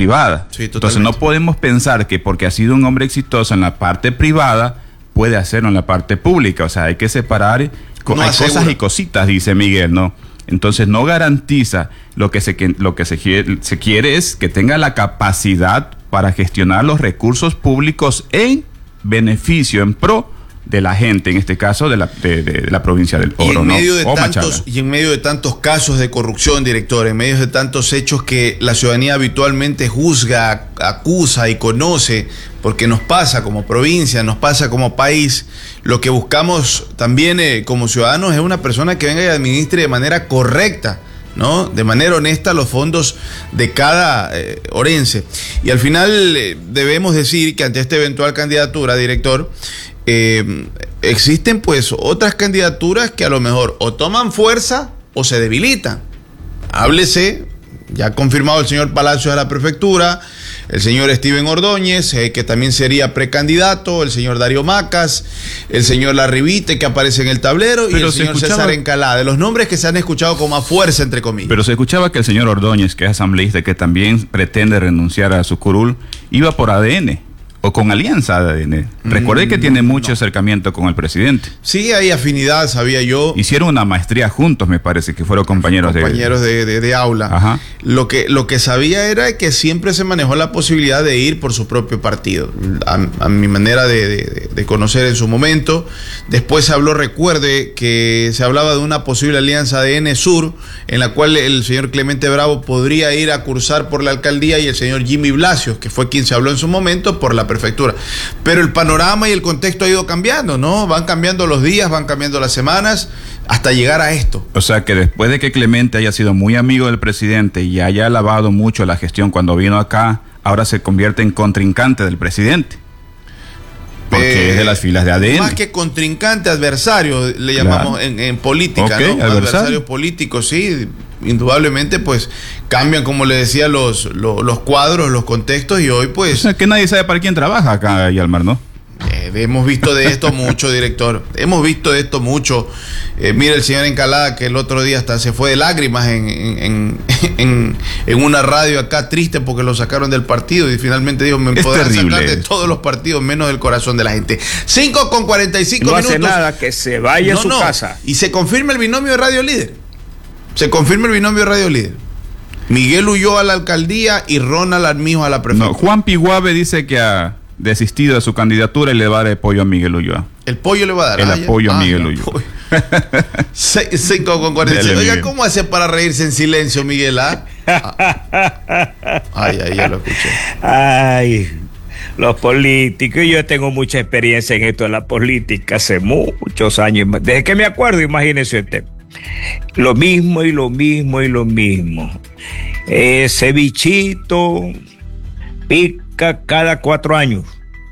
privada. Sí, entonces no podemos pensar que porque ha sido un hombre exitoso en la parte privada, puede hacerlo en la parte pública. O sea, hay que separar, hay cosas y cositas, dice Miguel, ¿no? Entonces no garantiza. Lo que se quiere es que tenga la capacidad para gestionar los recursos públicos en beneficio, en pro de la gente, en este caso de la provincia del Oro, y en medio de tantos casos de corrupción, director, en medio de tantos hechos que la ciudadanía habitualmente juzga, acusa y conoce, porque nos pasa como provincia, nos pasa como país, lo que buscamos también como ciudadanos es una persona que venga y administre de manera correcta, ¿no? De manera honesta los fondos de cada orense. Y al final debemos decir que ante esta eventual candidatura, director, existen pues otras candidaturas que a lo mejor o toman fuerza o se debilitan. Háblese, ya ha confirmado el señor Palacios a la prefectura, el señor Steven Ordóñez, que también sería precandidato, el señor Darío Macas, el señor Larribite, que aparece en el tablero, y el señor César Encalada, de los nombres que se han escuchado con más fuerza, entre comillas. Pero se escuchaba que el señor Ordóñez, que es asambleísta, que también pretende renunciar a su curul, iba por ADN. O con alianza ADN. Recuerde que tiene mucho acercamiento con el presidente. Sí, hay afinidad, sabía yo. Hicieron una maestría juntos, me parece, que fueron compañeros de aula. Ajá. Lo que sabía era que siempre se manejó la posibilidad de ir por su propio partido. A mi manera de conocer en su momento. Después se habló, recuerde, que se hablaba de una posible alianza ADN Sur, en la cual el señor Clemente Bravo podría ir a cursar por la alcaldía y el señor Jimmy Blasios, que fue quien se habló en su momento, por la prefectura. Pero el panorama y el contexto ha ido cambiando, ¿no? Van cambiando los días, van cambiando las semanas, hasta llegar a esto. O sea que después de que Clemente haya sido muy amigo del presidente y haya alabado mucho la gestión cuando vino acá, ahora se convierte en contrincante del presidente. Porque es de las filas de ADN. Más que contrincante, adversario, le llamamos en política, okay, ¿no? Adversario político, sí. Indudablemente, pues, cambian, como le decía, los cuadros, los contextos, y hoy, pues... O sea, que nadie sabe para quién trabaja acá, Yalmar, ¿no? Hemos visto de esto mucho, director. Hemos visto de esto mucho. Mira el señor Encalada, que el otro día hasta se fue de lágrimas en una radio acá, triste porque lo sacaron del partido, y finalmente dijo, me podrán sacar de todos los partidos menos del corazón de la gente. 5:45 minutos. No hace nada, que se vaya a su casa. Y se confirma el binomio de Radio Líder. Se confirma el binomio de Radio Líder. Miguel Ulloa a la alcaldía y Ronald Armijo a la prefectura. No, Juan Piguave dice que ha desistido de su candidatura y le va a dar apoyo a Miguel Ulloa. ¿El pollo le va a dar? El apoyo a Miguel Ulloa. 5:46. Oiga, ¿cómo hace para reírse en silencio, Miguel? Ay, ya lo escuché. Ay, los políticos. Yo tengo mucha experiencia en esto de la política hace muchos años. Desde que me acuerdo, imagínese usted. Lo mismo y lo mismo y lo mismo. Cevichito pica cada 4 años.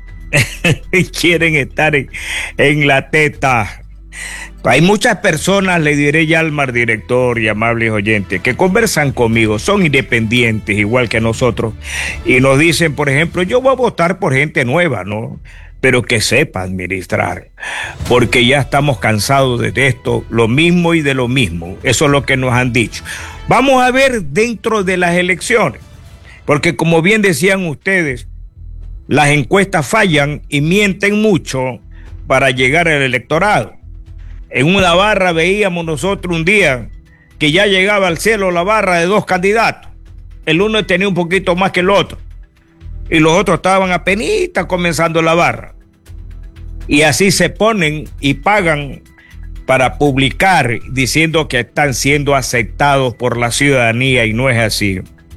Quieren estar en la teta. Hay muchas personas, le diré, Yalmar, director y amables oyentes, que conversan conmigo, son independientes igual que nosotros, y nos dicen, por ejemplo, yo voy a votar por gente nueva, ¿no? Pero que sepa administrar, porque ya estamos cansados de esto, lo mismo y de lo mismo. Eso es lo que nos han dicho. Vamos a ver dentro de las elecciones, porque como bien decían ustedes, las encuestas fallan y mienten mucho para llegar al electorado. En una barra veíamos nosotros un día que ya llegaba al cielo la barra de 2 candidatos. El uno tenía un poquito más que el otro, y los otros estaban apenitas comenzando la barra. Y así se ponen y pagan para publicar diciendo que están siendo aceptados por la ciudadanía, y no es así.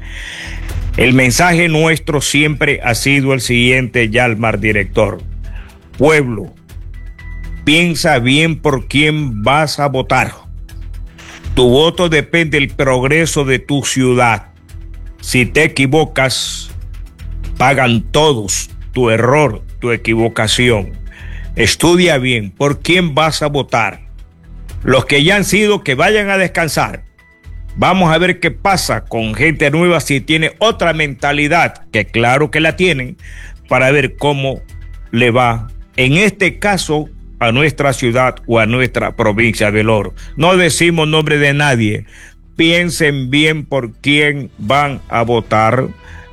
El mensaje nuestro siempre ha sido el siguiente, Yalmar, director. Pueblo, piensa bien por quién vas a votar. Tu voto depende del progreso de tu ciudad. Si te equivocas, pagan todos tu error, tu equivocación. Estudia bien por quién vas a votar. Los que ya han sido, que vayan a descansar. Vamos a ver qué pasa con gente nueva, si tiene otra mentalidad, que claro que la tienen, para ver cómo le va, en este caso, a nuestra ciudad o a nuestra provincia del Oro. No decimos nombre de nadie. Piensen bien por quién van a votar.